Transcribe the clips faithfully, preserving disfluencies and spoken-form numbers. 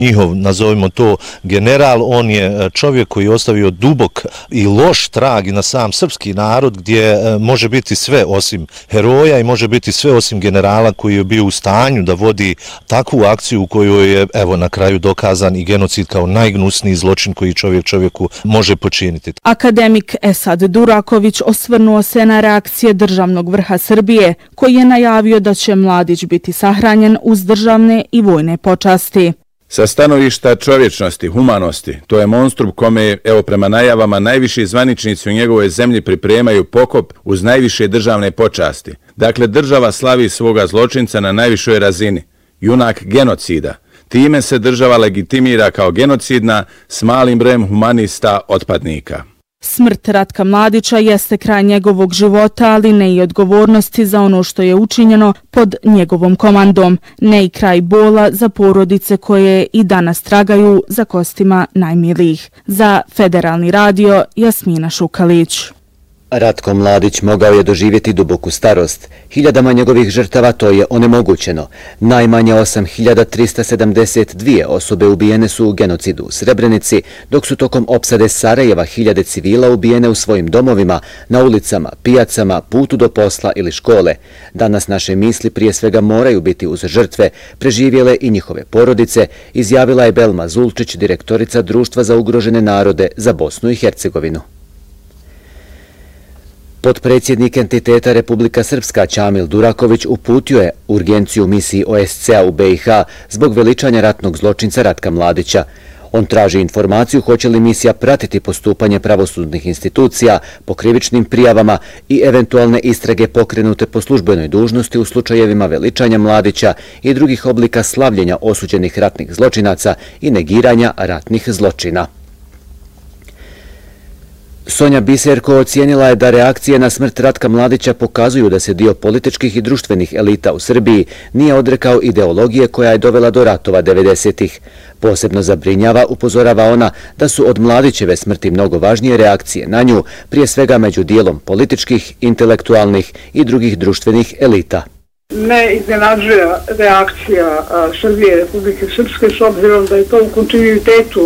njihov, nazovimo to, general, on je čovjek koji je ostavio dubok i loš trag i na sam srpski narod, gdje može biti sve osim heroja i može biti sve osim generala koji je bio u stanju da vodi takvu akciju u kojoj je, evo, na kraju dokazan i genocid kao najgnusniji zločin koji čovjek čovjeku može počiniti. Akademik Esad Duraković osvrnuo se na reakcije državnog vrha Srbije, koji je najavio da će Mladić biti sahranjen uz državne i vojne počasti. Sa stanovišta čovječnosti, humanosti, to je monstrum kome, evo prema najavama, najviši zvaničnici u njegovoj zemlji pripremaju pokop uz najviše državne počasti. Dakle, država slavi svoga zločinca na najvišoj razini, junak genocida. Time se država legitimira kao genocidna s malim brojem humanista otpadnika. Smrt Ratka Mladića jeste kraj njegovog života, ali ne i odgovornosti za ono što je učinjeno pod njegovom komandom, ne i kraj bola za porodice koje i danas tragaju za kostima najmilijih. Za Federalni radio, Jasmina Šukalić. Ratko Mladić mogao je doživjeti duboku starost. Hiljadama njegovih žrtava to je onemogućeno. Najmanje osam hiljada trista sedamdeset dvije osobe ubijene su u genocidu u Srebrenici, dok su tokom opsade Sarajeva hiljade civila ubijene u svojim domovima, na ulicama, pijacama, putu do posla ili škole. Danas naše misli prije svega moraju biti uz žrtve, preživjele i njihove porodice, izjavila je Belma Zulčić, direktorica Društva za ugrožene narode za Bosnu i Hercegovinu. Potpredsjednik entiteta Republika Srpska Čamil Duraković uputio je urgenciju misiji O S C-a u B i H zbog veličanja ratnog zločinca Ratka Mladića. On traži informaciju hoće li misija pratiti postupanje pravosudnih institucija po krivičnim prijavama i eventualne istrage pokrenute po službenoj dužnosti u slučajevima veličanja Mladića i drugih oblika slavljenja osuđenih ratnih zločinaca i negiranja ratnih zločina. Sonja Biserko ocijenila je da reakcije na smrt Ratka Mladića pokazuju da se dio političkih i društvenih elita u Srbiji nije odrekao ideologije koja je dovela do ratova devedesetih. Posebno zabrinjava, upozorava ona, da su od Mladićeve smrti mnogo važnije reakcije na nju, prije svega među dijelom političkih, intelektualnih i drugih društvenih elita. Ne iznenađuje reakcija Srbije i Republike Srpske s obzirom da je to u kontinuitetu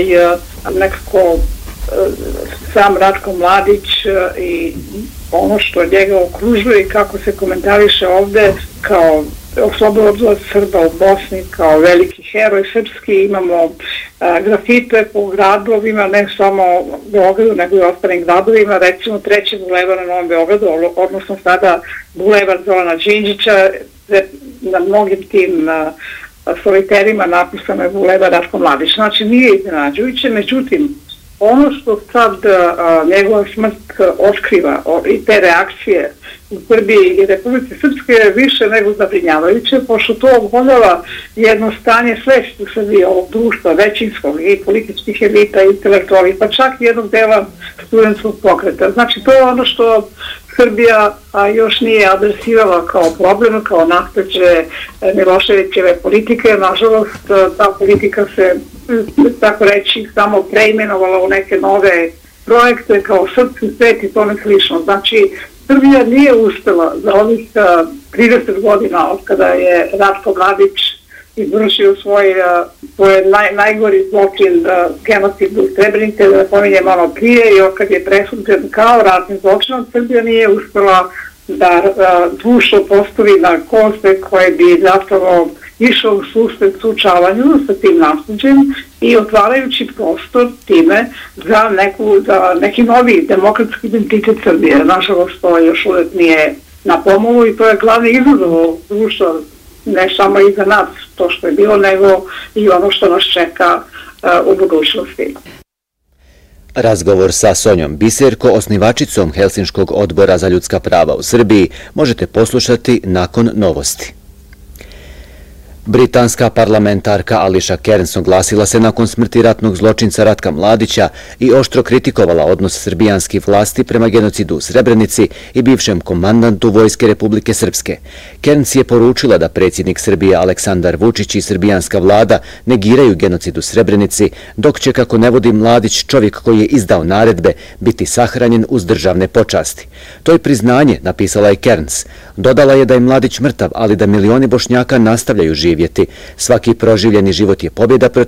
nekako sam Ratko Mladić i ono što njega okružuje i kako se komentariše ovde kao oslobodilac Srba u Bosni, kao veliki heroj srpski. Imamo a, grafite po gradovima, ne samo u Beogradu, nego i ostalim gradovima, recimo treći bulevar na Novom Beogradu, odnosno sada bulevar Zorana Đinđića, na mnogim tim a, soliterima napisano je bulevar Ratko Mladić. Znači nije iznenađujuće, međutim, ono što sad a, njegova smrt otkriva o, i te reakcije u Srbiji i Republike Srpske je više nego zabrinjavajuće, pošto to ogoljava jedno stanje svesti u Srbiji ovog društva, većinskog i političkih elita, intelektualnih, pa čak i jednog dela studentskog pokreta. Znači to je ono što Srbija a, još nije adresivala kao problem, kao nasleđe Miloševićeve politike. Nažalost, ta politika se, tako reći, samo preimenovala u neke nove projekte kao srpski svet i tome slično. Znači, Srbija nije uspela za ovih trideset godina od kada je Ratko Mladić izvršio svoj, svoj naj, najgori zločin genocid u Srebrenici, da pominje malo prije, i od kad je presuđen kao ratni zločin, Srbija nije uspela da društvo postavi na koste koje bi zapravo išao u susret sučavanju sa tim nasleđem i otvarajući prostor time za, neku, za neki novi demokratski identitet Srbije. Nažalost, to još uvijek nije na pomolu i to je glavni izazov društva, ne samo i za nas to što je bilo, nego i ono što nas čeka uh, u budućnosti. Razgovor sa Sonjom Biserko, osnivačicom Helsinškog odbora za ljudska prava u Srbiji, možete poslušati nakon novosti. Britanska parlamentarka Alicia Kearns oglasila se nakon smrti ratnog zločinca Ratka Mladića i oštro kritikovala odnos srbijanskih vlasti prema genocidu u Srebrenici i bivšem komandantu Vojske Republike Srpske. Kearns je poručila da predsjednik Srbije Aleksandar Vučić i srbijanska vlada negiraju genocid u Srebrenici, dok će, kako ne vodi Mladić, čovjek koji je izdao naredbe, biti sahranjen uz državne počasti. To je priznanje, napisala je Kearns. Dodala je da je Mladić mrtav, ali da milioni Bošnjaka nastavljaju živjeti preživjeti. Svaki proživljeni život je pobjeda protiv